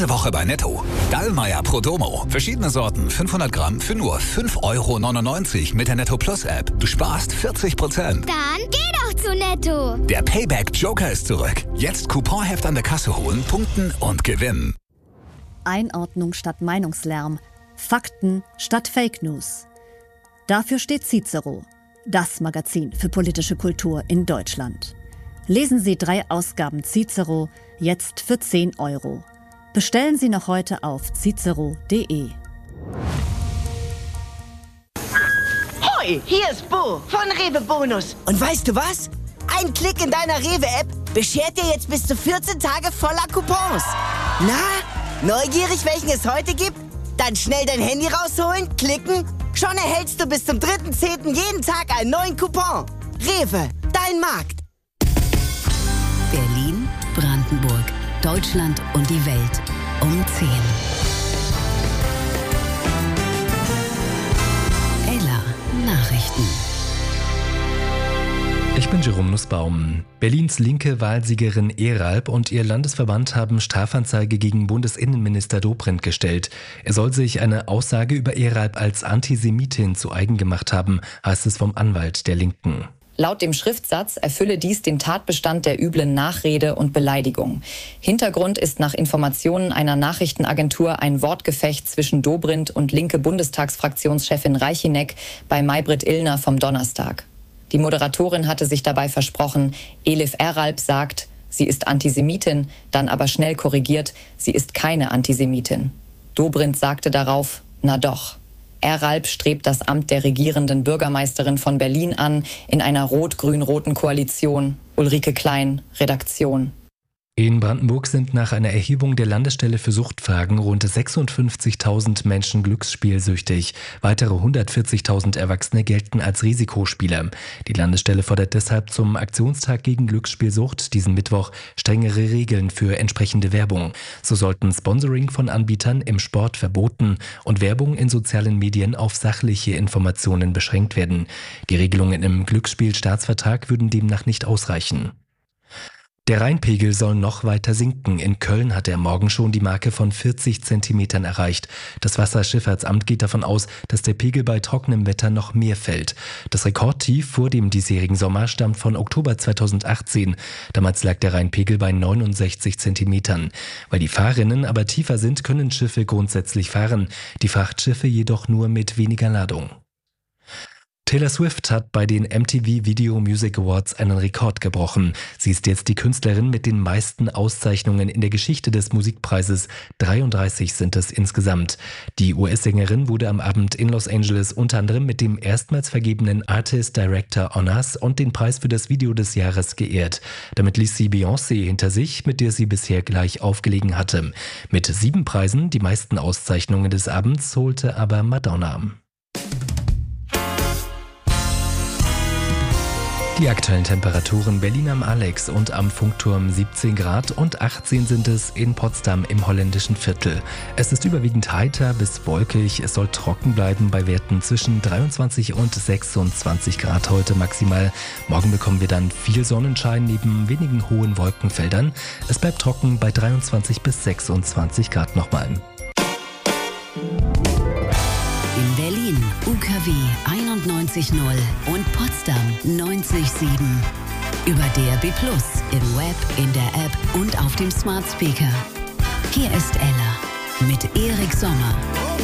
Diese Woche bei Netto. Dallmayr Pro Domo. Verschiedene Sorten, 500 Gramm für nur 5,99 € mit der Netto Plus App. Du sparst 40%. Dann geh doch zu Netto. Der Payback Joker ist zurück. Jetzt Couponheft an der Kasse holen, punkten und gewinnen. Einordnung statt Meinungslärm. Fakten statt Fake News. Dafür steht Cicero, das Magazin für politische Kultur in Deutschland. Lesen Sie 3 Ausgaben Cicero jetzt für 10 €. Bestellen Sie noch heute auf cicero.de. Hoi, hier ist Bo von Rewe Bonus. Und weißt du was? Ein Klick in deiner Rewe-App beschert dir jetzt bis zu 14 Tage voller Coupons. Na, neugierig, welchen es heute gibt? Dann schnell dein Handy rausholen, klicken. Schon erhältst du bis zum 3.10. jeden Tag einen neuen Coupon. Rewe, dein Markt. Berlin, Brandenburg, Deutschland und die Welt um 10. Ella Nachrichten. Ich bin Jerome Nussbaum. Berlins linke Wahlsiegerin Eralp und ihr Landesverband haben Strafanzeige gegen Bundesinnenminister Dobrindt gestellt. Er soll sich eine Aussage über Eralp als Antisemitin zu eigen gemacht haben, heißt es vom Anwalt der Linken. Laut dem Schriftsatz erfülle dies den Tatbestand der üblen Nachrede und Beleidigung. Hintergrund ist nach Informationen einer Nachrichtenagentur ein Wortgefecht zwischen Dobrindt und linke Bundestagsfraktionschefin Reichineck bei Maybrit Illner vom Donnerstag. Die Moderatorin hatte sich dabei versprochen, Elif Eralp sagt, sie ist Antisemitin, dann aber schnell korrigiert, sie ist keine Antisemitin. Dobrindt sagte darauf, na doch. Eralp strebt das Amt der regierenden Bürgermeisterin von Berlin an, in einer rot-grün-roten Koalition. Ulrike Klein, Redaktion. In Brandenburg sind nach einer Erhebung der Landesstelle für Suchtfragen rund 56.000 Menschen glücksspielsüchtig. Weitere 140.000 Erwachsene gelten als Risikospieler. Die Landesstelle fordert deshalb zum Aktionstag gegen Glücksspielsucht diesen Mittwoch strengere Regeln für entsprechende Werbung. So sollten Sponsoring von Anbietern im Sport verboten und Werbung in sozialen Medien auf sachliche Informationen beschränkt werden. Die Regelungen im Glücksspielstaatsvertrag würden demnach nicht ausreichen. Der Rheinpegel soll noch weiter sinken. In Köln hat er morgen schon die Marke von 40 Zentimetern erreicht. Das Wasserschifffahrtsamt geht davon aus, dass der Pegel bei trockenem Wetter noch mehr fällt. Das Rekordtief vor dem diesjährigen Sommer stammt von Oktober 2018. Damals lag der Rheinpegel bei 69 Zentimetern. Weil die Fahrrinnen aber tiefer sind, können Schiffe grundsätzlich fahren. Die Frachtschiffe jedoch nur mit weniger Ladung. Taylor Swift hat bei den MTV Video Music Awards einen Rekord gebrochen. Sie ist jetzt die Künstlerin mit den meisten Auszeichnungen in der Geschichte des Musikpreises. 33 sind es insgesamt. Die US-Sängerin wurde am Abend in Los Angeles unter anderem mit dem erstmals vergebenen Artist Director Honors und den Preis für das Video des Jahres geehrt. Damit ließ sie Beyoncé hinter sich, mit der sie bisher gleich aufgelegen hatte. Mit 7 Preisen, die meisten Auszeichnungen des Abends, holte aber Madonna. Die aktuellen Temperaturen: Berlin am Alex und am Funkturm 17 Grad und 18 sind es in Potsdam im holländischen Viertel. Es ist überwiegend heiter bis wolkig. Es soll trocken bleiben bei Werten zwischen 23 und 26 Grad heute maximal. Morgen bekommen wir dann viel Sonnenschein neben wenigen hohen Wolkenfeldern. Es bleibt trocken bei 23 bis 26 Grad nochmal. In Berlin UKW 91.0 und Potsdam 90.7. Über DAB+, im Web, in der App und auf dem Smart Speaker. Hier ist Ella mit Erik Sommer.